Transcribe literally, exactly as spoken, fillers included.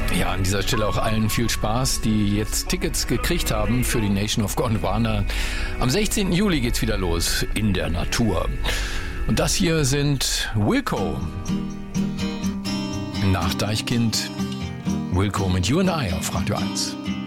Ja, an dieser Stelle auch allen viel Spaß, die jetzt Tickets gekriegt haben für die Nation of Gondwana. Am sechzehnten Juli geht's wieder los in der Natur. Und das hier sind Wilco. Nach Deichkind, Wilco mit You and I auf Radio eins.